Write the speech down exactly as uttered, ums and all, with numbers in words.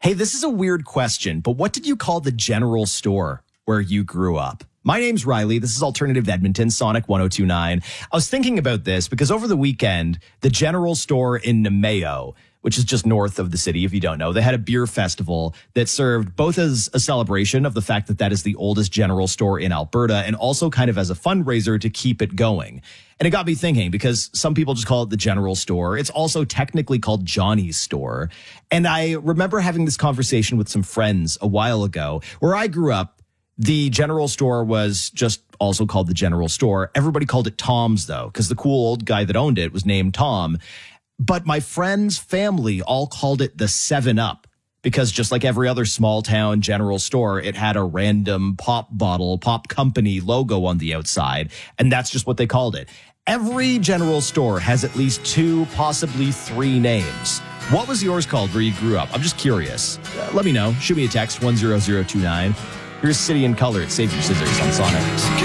Hey, this is a weird question, but what did you call the general store where you grew up? My name's Riley. This is Alternative Edmonton, Sonic one oh two point nine. I was thinking about this because over the weekend, the general store in Nemeo, which is just north of the city, if you don't know, they had a beer festival that served both as a celebration of the fact that that is the oldest general store in Alberta and also kind of as a fundraiser to keep it going. And it got me thinking because some people just call it the general store. It's also technically called Johnny's store. And I remember having this conversation with some friends a while ago. Where I grew up, the general store was just also called the general store. Everybody called it Tom's, though, because the cool old guy that owned it was named Tom. But my friend's family all called it the seven up because just like every other small town general store, it had a random pop bottle, pop company logo on the outside. And that's just what they called it. Every general store has at least two, possibly three names. What was yours called where you grew up? I'm just curious. Uh, let me know. Shoot me a text, one zero zero two nine. Here's City and Color at Save Your Scissors on Sonic.